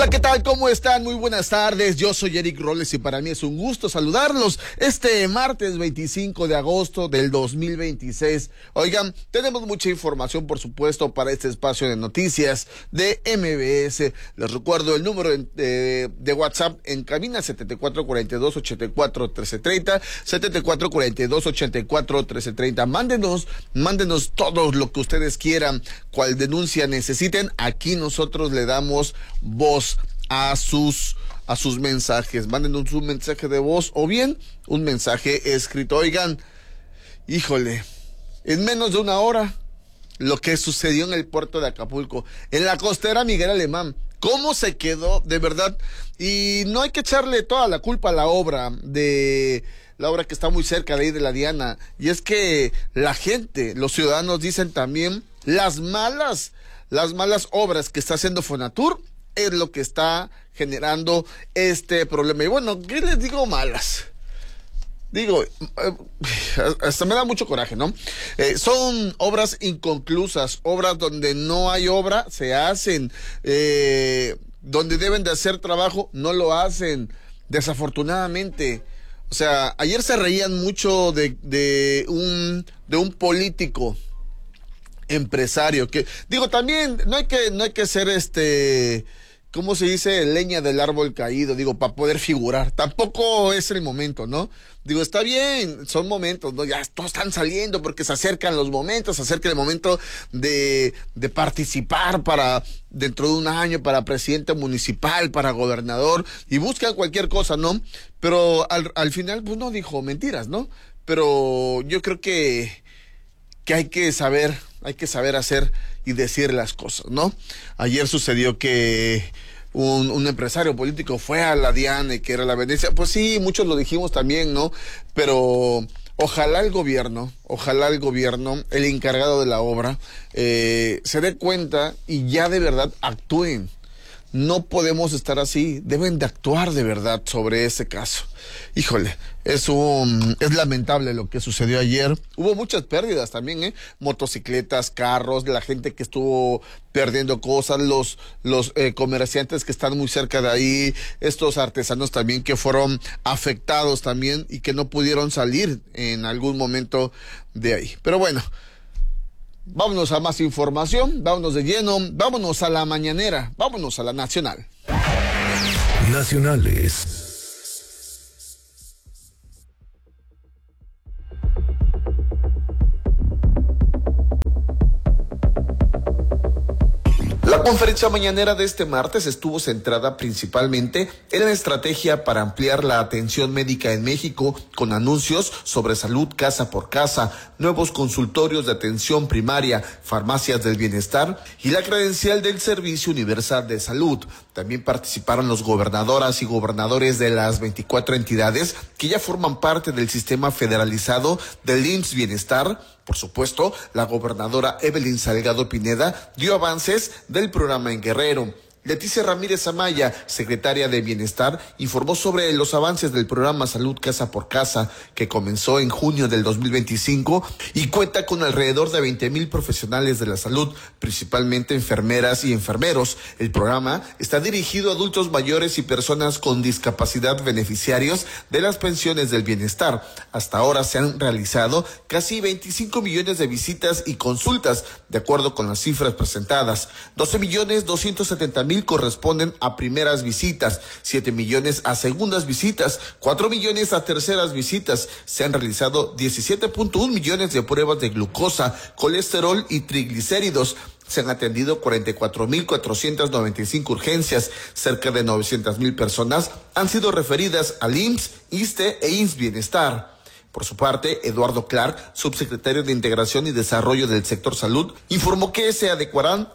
Hola, ¿qué tal? ¿Cómo están? Muy buenas tardes. Yo soy Eric Roles y para mí es un gusto saludarlos este martes 25 de agosto del 2026. Oigan, tenemos mucha información, por supuesto, para este espacio de noticias de MBS. Les recuerdo el número de WhatsApp en cabina 7442-841330, 7442-841330. Mándenos todo lo que ustedes quieran, cual denuncia necesiten. Aquí nosotros le damos voz a sus mensajes. Mándenos un mensaje de voz o bien un mensaje escrito. Oigan, híjole, en menos de una hora lo que sucedió en el puerto de Acapulco, en la costera Miguel Alemán, cómo se quedó, de verdad. Y no hay que echarle toda la culpa a la obra que está muy cerca de ahí de la Diana, y es que la gente, los ciudadanos dicen también las malas obras que está haciendo Fonatur es lo que está generando este problema. Y bueno, ¿qué les digo malas? Digo, hasta me da mucho coraje, ¿no? Son obras inconclusas, obras donde no hay obra, se hacen, donde deben de hacer trabajo, no lo hacen, desafortunadamente. O sea, ayer se reían mucho de un político empresario que, digo, también no hay que ser ¿cómo se dice? Leña del árbol caído, digo, para poder figurar. Tampoco es el momento, ¿no? Digo, está bien, son momentos, ¿no? Ya todos están saliendo porque se acercan los momentos, se acerca el momento de participar para dentro de un año, para presidente municipal, para gobernador, y buscan cualquier cosa, ¿no? Pero al final, pues no dijo mentiras, ¿no? Pero yo creo que hay que saber hacer y decir las cosas, ¿no? Ayer sucedió que un empresario político fue a la Diana, que era la Venecia. Pues sí, muchos lo dijimos también, ¿no? Pero ojalá el gobierno, el encargado de la obra, se dé cuenta y ya de verdad actúen. No podemos estar así, deben de actuar de verdad sobre ese caso. Híjole, es lamentable lo que sucedió ayer. Hubo muchas pérdidas también, motocicletas, carros, la gente que estuvo perdiendo cosas, los comerciantes que están muy cerca de ahí, estos artesanos también que fueron afectados también y que no pudieron salir en algún momento de ahí. Pero bueno, vámonos a más información, vámonos de lleno, vámonos a la mañanera, vámonos a la nacional. Nacionales. La conferencia mañanera de este martes estuvo centrada principalmente en la estrategia para ampliar la atención médica en México, con anuncios sobre salud casa por casa, nuevos consultorios de atención primaria, farmacias del bienestar y la credencial del Servicio Universal de Salud. También participaron los gobernadoras y gobernadores de las 24 entidades que ya forman parte del sistema federalizado del IMSS Bienestar. Por supuesto, la gobernadora Evelyn Salgado Pineda dio avances del programa en Guerrero. Leticia Ramírez Amaya, secretaria de Bienestar, informó sobre los avances del programa Salud Casa por Casa, que comenzó en junio del 2025 y cuenta con alrededor de 20,000 profesionales de la salud, principalmente enfermeras y enfermeros. El programa está dirigido a adultos mayores y personas con discapacidad beneficiarios de las pensiones del bienestar. Hasta ahora se han realizado casi 25 millones de visitas y consultas, de acuerdo con las cifras presentadas. 12,270,000 corresponden a primeras visitas, 7 millones a segundas visitas, 4 millones a terceras visitas. Se han realizado 17.1 millones de pruebas de glucosa, colesterol y triglicéridos. Se han atendido 44,495 urgencias. Cerca de 900,000 personas han sido referidas al IMSS, ISSSTE e IMSS Bienestar. Por su parte, Eduardo Clark, subsecretario de Integración y Desarrollo del Sector Salud, informó que se adecuarán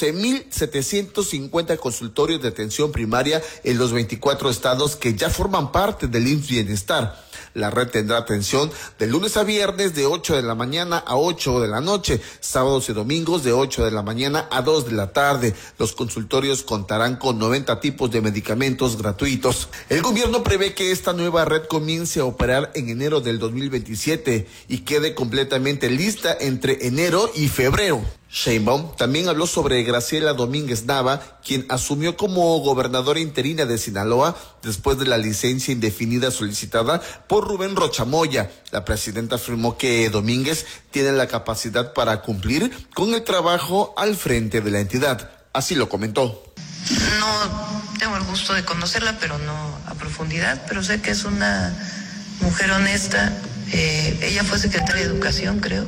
12,750 consultorios de atención primaria en los 24 estados que ya forman parte del IMSS Bienestar. La red tendrá atención de lunes a viernes de 8 de la mañana a 8 de la noche, sábados y domingos de 8 de la mañana a 2 de la tarde. Los consultorios contarán con 90 tipos de medicamentos gratuitos. El gobierno prevé que esta nueva red comience a operar en enero del 2020 2027 y quede completamente lista entre enero y febrero. Sheinbaum también habló sobre Graciela Domínguez Nava, quien asumió como gobernadora interina de Sinaloa después de la licencia indefinida solicitada por Rubén Rocha Moya. La presidenta afirmó que Domínguez tiene la capacidad para cumplir con el trabajo al frente de la entidad. Así lo comentó. No tengo el gusto de conocerla, pero no a profundidad, pero sé que es una mujer honesta. Ella fue secretaria de Educación, creo.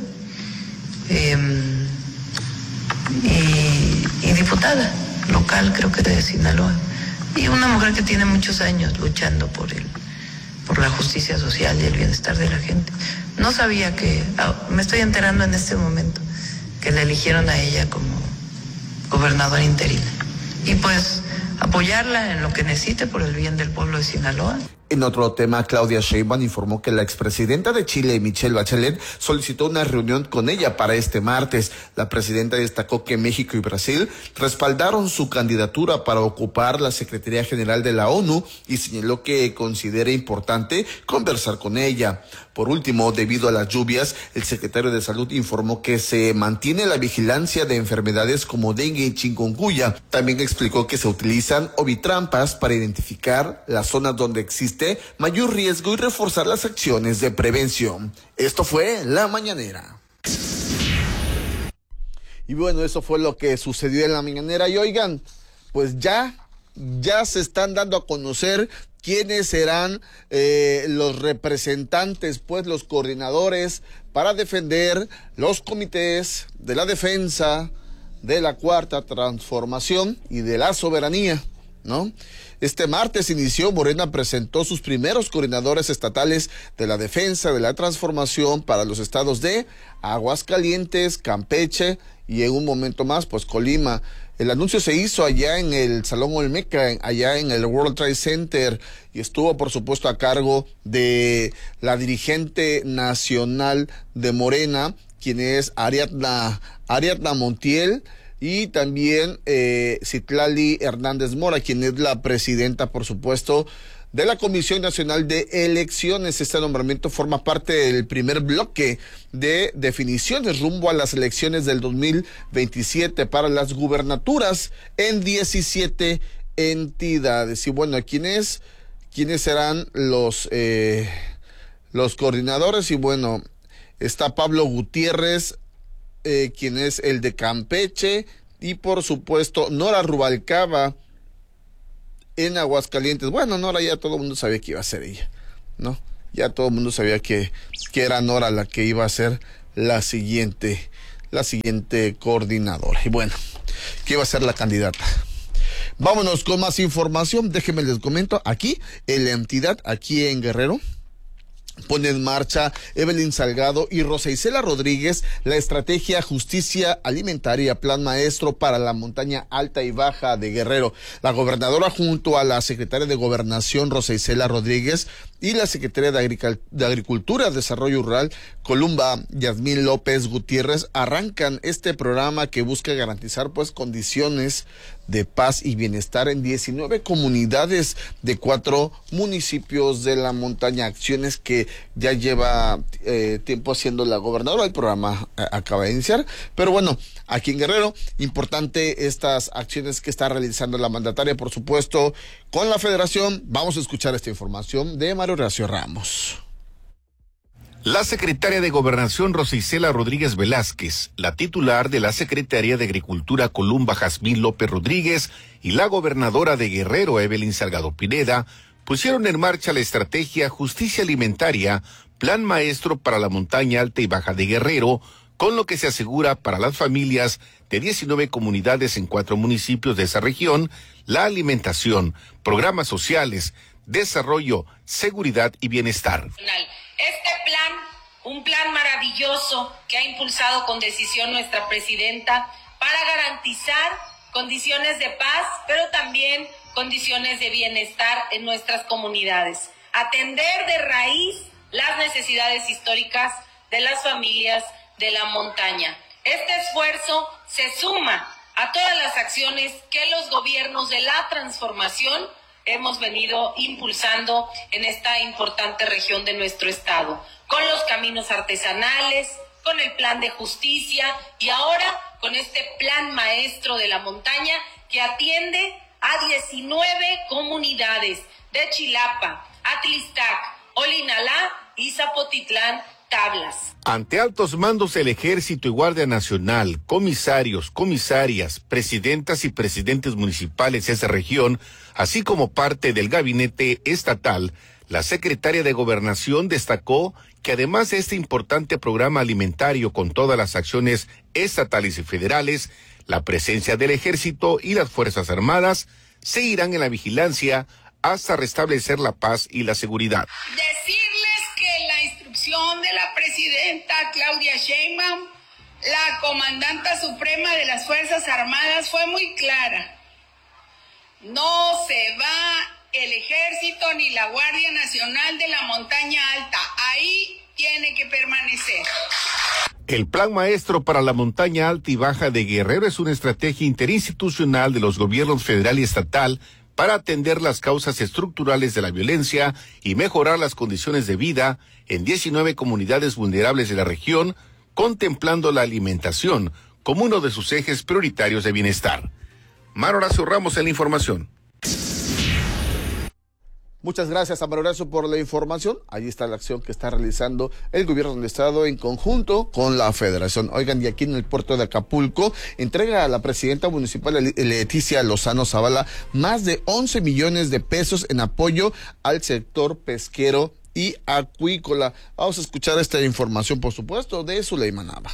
Y diputada local, creo que de Sinaloa, y una mujer que tiene muchos años luchando por la justicia social y el bienestar de la gente. No sabía me estoy enterando en este momento que la eligieron a ella como gobernadora interina, y pues apoyarla en lo que necesite por el bien del pueblo de Sinaloa. En otro tema, Claudia Sheinbaum informó que la expresidenta de Chile, Michelle Bachelet, solicitó una reunión con ella para este martes. La presidenta destacó que México y Brasil respaldaron su candidatura para ocupar la Secretaría General de la ONU y señaló que considera importante conversar con ella. Por último, debido a las lluvias, el secretario de Salud informó que se mantiene la vigilancia de enfermedades como dengue y chikungunya. También explicó que se utilizan ovitrampas para identificar las zonas donde existe mayor riesgo y reforzar las acciones de prevención. Esto fue La Mañanera. Y bueno, eso fue lo que sucedió en La Mañanera. Y oigan, pues ya se están dando a conocer quiénes serán los representantes, pues los coordinadores para defender los comités de la defensa de la Cuarta Transformación y de la soberanía, ¿no? Este martes Morena presentó sus primeros coordinadores estatales de la defensa de la transformación para los estados de Aguascalientes, Campeche y en un momento más, pues Colima. El anuncio se hizo allá en el Salón Olmeca, allá en el World Trade Center, y estuvo, por supuesto, a cargo de la dirigente nacional de Morena, quien es Ariadna Montiel, y también Citlali Hernández Mora, quien es la presidenta, por supuesto, de la Comisión Nacional de Elecciones. Este nombramiento forma parte del primer bloque de definiciones rumbo a las elecciones del 2027 para las gubernaturas en 17 entidades. Y bueno, ¿quiénes serán los coordinadores? Y bueno, está Pablo Gutiérrez, quien es el de Campeche, y por supuesto Nora Rubalcaba en Aguascalientes. Bueno, Nora ya todo el mundo sabía que iba a ser ella, ¿no? Ya todo el mundo sabía que era Nora la que iba a ser la siguiente coordinadora. Y bueno, que iba a ser la candidata. Vámonos con más información. Déjenme les comento, aquí en la entidad, aquí en Guerrero, pone en marcha Evelyn Salgado y Rosa Isela Rodríguez la estrategia Justicia Alimentaria, Plan Maestro para la Montaña Alta y Baja de Guerrero. La gobernadora, junto a la secretaria de Gobernación Rosa Isela Rodríguez y la secretaria de Agricultura, Desarrollo Rural Columba Yasmín López Gutiérrez, arrancan este programa que busca garantizar pues condiciones de paz y bienestar en 19 comunidades de 4 municipios de la montaña, acciones que ya lleva tiempo haciendo la gobernadora. El programa acaba de iniciar, pero bueno, aquí en Guerrero, importante estas acciones que está realizando la mandataria, por supuesto, con la federación. Vamos a escuchar esta información de Mario Horacio Ramos. La secretaria de Gobernación Rosa Isela Rodríguez Velázquez, la titular de la Secretaría de Agricultura Columba Yasmín López Rodríguez y la gobernadora de Guerrero Evelyn Salgado Pineda pusieron en marcha la estrategia Justicia Alimentaria, Plan Maestro para la Montaña Alta y Baja de Guerrero, con lo que se asegura para las familias de 19 comunidades en 4 municipios de esa región la alimentación, programas sociales, desarrollo, seguridad y bienestar. Este plan, un plan maravilloso que ha impulsado con decisión nuestra presidenta para garantizar condiciones de paz, pero también condiciones de bienestar en nuestras comunidades. Atender de raíz las necesidades históricas de las familias de la montaña. Este esfuerzo se suma a todas las acciones que los gobiernos de la transformación hemos venido impulsando en esta importante región de nuestro estado. con los caminos artesanales, con el plan de justicia y ahora con este plan maestro de la montaña que atiende a 19 comunidades de Chilapa, Atlistac, Olinalá y Zapotitlán, Tablas. Ante altos mandos del Ejército y Guardia Nacional, comisarios, comisarias, presidentas y presidentes municipales de esa región, así como parte del gabinete estatal, la secretaria de Gobernación destacó que además de este importante programa alimentario con todas las acciones estatales y federales, la presencia del Ejército y las Fuerzas Armadas seguirán en la vigilancia hasta restablecer la paz y la seguridad. Decirles que la instrucción de la presidenta Claudia Sheinbaum, la comandanta suprema de las Fuerzas Armadas, fue muy clara. No se va el Ejército ni la Guardia Nacional de la Montaña Alta. Ahí tiene que permanecer. El Plan Maestro para la Montaña Alta y Baja de Guerrero es una estrategia interinstitucional de los gobiernos federal y estatal para atender las causas estructurales de la violencia y mejorar las condiciones de vida en 19 comunidades vulnerables de la región, contemplando la alimentación como uno de sus ejes prioritarios de bienestar. Mar Horacio Ramos en la información. Muchas gracias a Mar Horacio por la información. Ahí está la acción que está realizando el gobierno del estado en conjunto con la federación. Oigan, y aquí en el puerto de Acapulco entrega a la presidenta municipal Leticia Lozano Zavala más de 11 millones de pesos en apoyo al sector pesquero y acuícola. Vamos a escuchar esta información, por supuesto, de Zuleima Nava.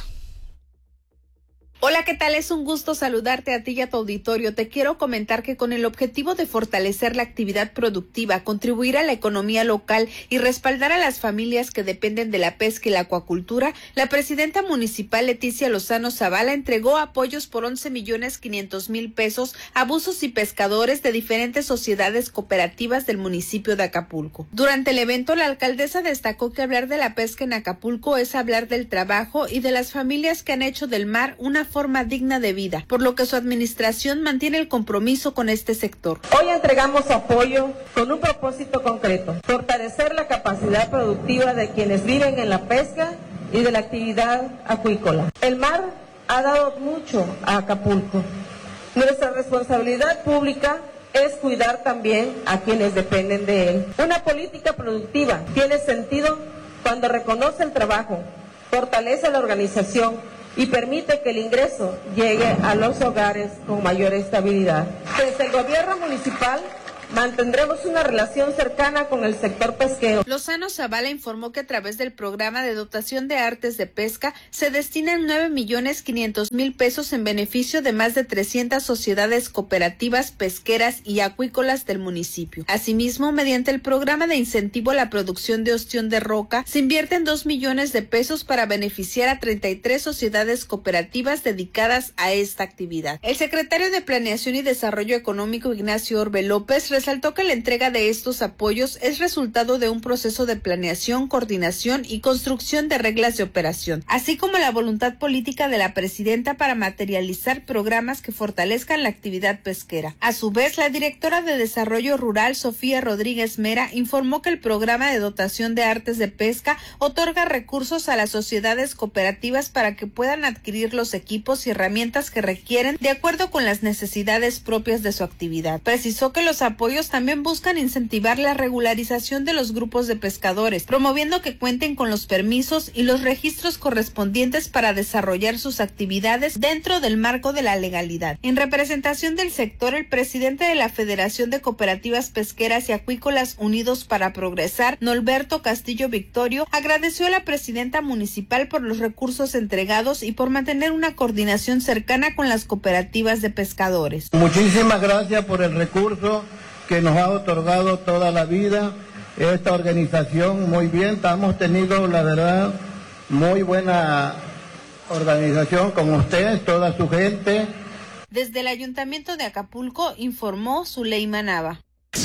Hola, ¿qué tal? Es un gusto saludarte a ti y a tu auditorio. Te quiero comentar que con el objetivo de fortalecer la actividad productiva, contribuir a la economía local y respaldar a las familias que dependen de la pesca y la acuacultura, la presidenta municipal Leticia Lozano Zavala entregó apoyos por 11.500.000 pesos a buzos y pescadores de diferentes sociedades cooperativas del municipio de Acapulco. Durante el evento, la alcaldesa destacó que hablar de la pesca en Acapulco es hablar del trabajo y de las familias que han hecho del mar una forma digna de vida, por lo que su administración mantiene el compromiso con este sector. Hoy entregamos apoyo con un propósito concreto: fortalecer la capacidad productiva de quienes viven en la pesca y de la actividad acuícola. El mar ha dado mucho a Acapulco. Nuestra responsabilidad pública es cuidar también a quienes dependen de él. Una política productiva tiene sentido cuando reconoce el trabajo, fortalece la organización y permite que el ingreso llegue a los hogares con mayor estabilidad. Desde el gobierno municipal mantendremos una relación cercana con el sector pesquero. Lozano Zavala informó que a través del programa de dotación de artes de pesca se destinan 9.500.000 pesos en beneficio de más de 300 sociedades cooperativas pesqueras y acuícolas del municipio. Asimismo, mediante el programa de incentivo a la producción de ostión de roca, se invierten 2 millones de pesos para beneficiar a 33 sociedades cooperativas dedicadas a esta actividad. El secretario de Planeación y Desarrollo Económico, Ignacio Orbe López, resaltó que la entrega de estos apoyos es resultado de un proceso de planeación, coordinación y construcción de reglas de operación, así como la voluntad política de la presidenta para materializar programas que fortalezcan la actividad pesquera. A su vez, la directora de Desarrollo Rural, Sofía Rodríguez Mera, informó que el programa de dotación de artes de pesca otorga recursos a las sociedades cooperativas para que puedan adquirir los equipos y herramientas que requieren de acuerdo con las necesidades propias de su actividad. Precisó que los apoyos también buscan incentivar la regularización de los grupos de pescadores, promoviendo que cuenten con los permisos y los registros correspondientes para desarrollar sus actividades dentro del marco de la legalidad. En representación del sector, el presidente de la Federación de Cooperativas Pesqueras y Acuícolas Unidos para Progresar, Norberto Castillo Victorio, agradeció a la presidenta municipal por los recursos entregados y por mantener una coordinación cercana con las cooperativas de pescadores. Muchísimas gracias por el recurso que nos ha otorgado toda la vida esta organización. Muy bien, hemos tenido, la verdad, muy buena organización con ustedes, toda su gente. Desde el Ayuntamiento de Acapulco informó Zuleima Nava.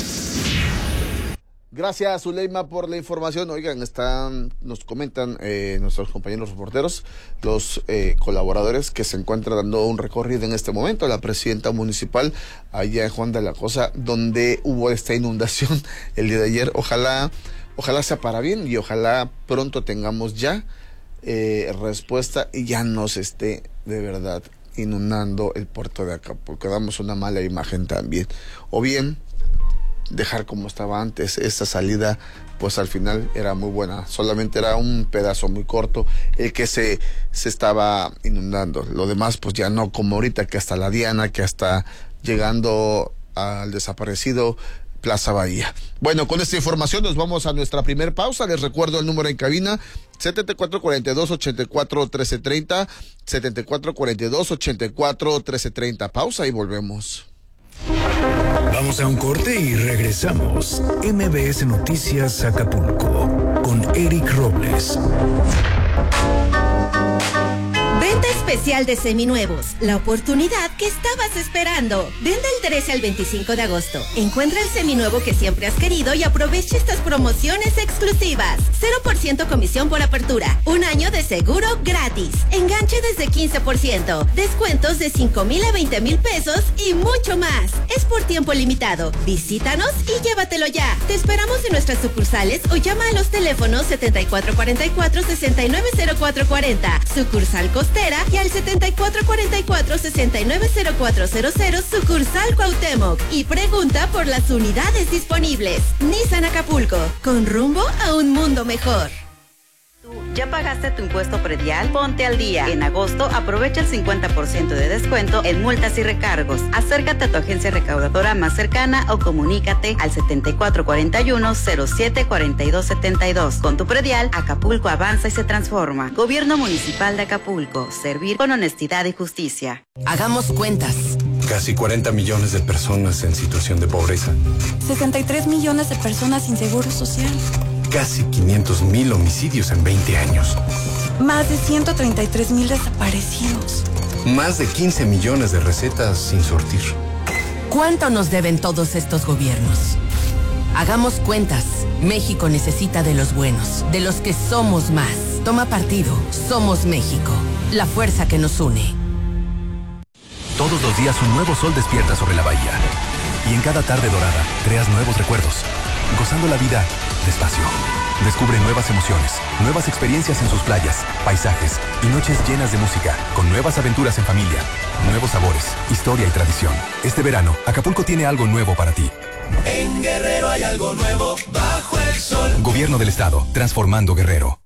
Gracias, Zuleima, por la información. Oigan, nos comentan nuestros compañeros reporteros, los colaboradores que se encuentran dando un recorrido en este momento, la presidenta municipal allá en Juan de la Cosa, donde hubo esta inundación el día de ayer. Ojalá Ojalá sea para bien y ojalá pronto tengamos ya respuesta y ya no se esté de verdad inundando el puerto de Acapulco. Damos una mala imagen también. O bien dejar como estaba antes. Esta salida pues al final era muy buena, solamente era un pedazo muy corto el que se estaba inundando. Lo demás pues ya no, como ahorita que hasta la Diana, que hasta llegando al desaparecido Plaza Bahía. Bueno, con esta información nos vamos a nuestra primer pausa. Les recuerdo el número en cabina: 7442-84-1330, 7442-84-1330. Pausa y volvemos. Vamos a un corte y regresamos. MBS Noticias Acapulco con Eric Robles. Venta especial de seminuevos, la oportunidad que estabas esperando. Vende el 13 al 25 de agosto. Encuentra el seminuevo que siempre has querido y aprovecha estas promociones exclusivas. 0% comisión por apertura, 1 año de seguro gratis, enganche desde 15%, descuentos de 5,000 a 20,000 pesos y mucho más. Es por tiempo limitado. Visítanos y llévatelo ya. Te esperamos en nuestras sucursales o llama a los teléfonos 7444-690440, sucursal Costera, y al 7444-690400, sucursal Cuauhtémoc, y pregunta por las unidades disponibles. Nissan Acapulco, con rumbo a un mundo mejor. ¿Ya pagaste tu impuesto predial? Ponte al día. En agosto aprovecha el 50% de descuento en multas y recargos. Acércate a tu agencia recaudadora más cercana o comunícate al 7441-074272. Con tu predial, Acapulco avanza y se transforma. Gobierno Municipal de Acapulco. Servir con honestidad y justicia. Hagamos cuentas. Casi 40 millones de personas en situación de pobreza. 63 millones de personas sin seguro social. Casi 500,000 homicidios en 20 años. Más de 133,000 desaparecidos. Más de 15 millones de recetas sin surtir. ¿Cuánto nos deben todos estos gobiernos? Hagamos cuentas. México necesita de los buenos, de los que somos más. Toma partido. Somos México. La fuerza que nos une. Todos los días un nuevo sol despierta sobre la bahía. Y en cada tarde dorada creas nuevos recuerdos. Gozando la vida despacio. Descubre nuevas emociones, nuevas experiencias en sus playas, paisajes y noches llenas de música, con nuevas aventuras en familia, nuevos sabores, historia y tradición. Este verano, Acapulco tiene algo nuevo para ti. En Guerrero hay algo nuevo bajo el sol. Gobierno del Estado, transformando Guerrero.